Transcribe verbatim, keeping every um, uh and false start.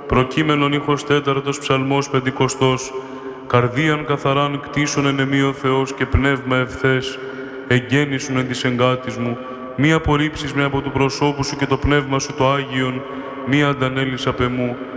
προκείμενον ήχος τέταρτος ψαλμός πεντηκοστός, καρδίαν καθαράν κτίσον εν εμεί ο Θεός και πνεύμα ευθές, εγγέννησουν εν της εγκάτης μου, μη απορρίψεις με από του προσώπου σου και το πνεύμα σου το Άγιον, μη αντανέλεις απ' εμού,